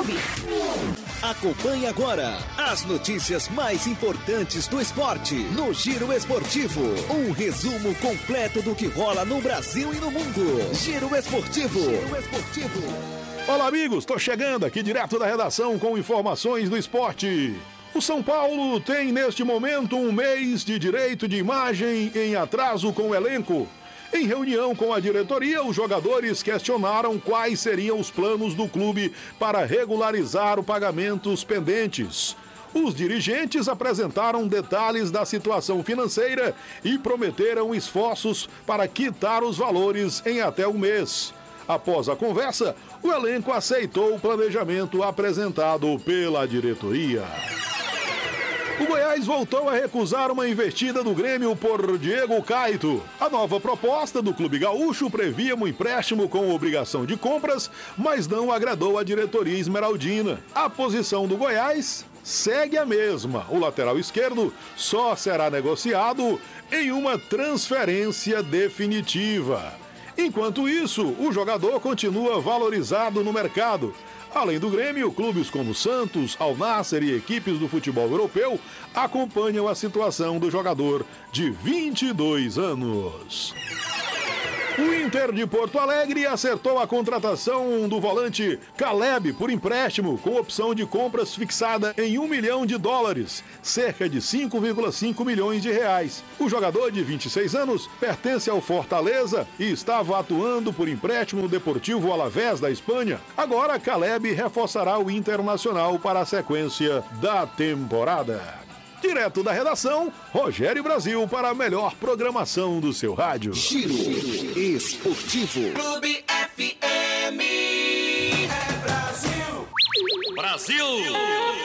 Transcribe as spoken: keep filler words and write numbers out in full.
Clube. Acompanhe agora as notícias mais importantes do esporte no Giro Esportivo. Um resumo completo do que rola no Brasil e no mundo. Giro Esportivo. Giro Esportivo. Olá, amigos. Estou chegando aqui direto da redação com informações do esporte. O São Paulo tem neste momento um mês de direito de imagem em atraso com o elenco. Em reunião com a diretoria, os jogadores questionaram quais seriam os planos do clube para regularizar os pagamentos pendentes. Os dirigentes apresentaram detalhes da situação financeira e prometeram esforços para quitar os valores em até um mês. Após a conversa, o elenco aceitou o planejamento apresentado pela diretoria. O Goiás voltou a recusar uma investida do Grêmio por Diego Caito. A nova proposta do clube gaúcho previa um empréstimo com obrigação de compras, mas não agradou a diretoria esmeraldina. A posição do Goiás segue a mesma. O lateral esquerdo só será negociado em uma transferência definitiva. Enquanto isso, o jogador continua valorizado no mercado. Além do Grêmio, clubes como Santos, Al Nassr e equipes do futebol europeu acompanham a situação do jogador de vinte e dois anos. O Inter de Porto Alegre acertou a contratação do volante Caleb por empréstimo, com opção de compras fixada em um milhão de dólares, cerca de cinco vírgula cinco milhões de reais. O jogador de vinte e seis anos pertence ao Fortaleza e estava atuando por empréstimo no Deportivo Alavés da Espanha. Agora, Caleb reforçará o Internacional para a sequência da temporada. Direto da redação, Rogério Brasil para a melhor programação do seu rádio. Giro Esportivo. Clube F M. É Brasil. Brasil!